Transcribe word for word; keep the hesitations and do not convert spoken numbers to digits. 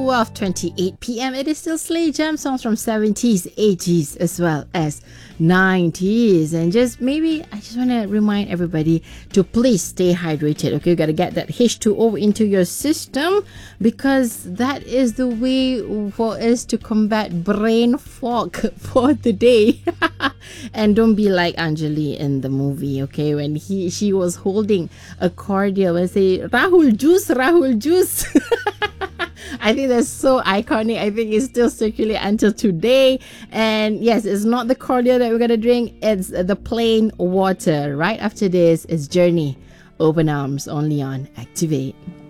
twelve twenty-eight p.m. It is still Slay Jam songs from seventies, eighties as well as nineties. And just maybe I just want to remind everybody to please stay hydrated. Okay, you got to get that H two O into your system, because that is the way for us to combat brain fog for the day. And don't be like Anjali in the movie, okay, when he she was holding a cordial and say Rahul juice, Rahul juice. I think that's so iconic. I think it's still circulating until today. And yes, it's not the cordial that we're gonna drink, it's the plain water. Right after this is Journey, Open Arms, only on Activate.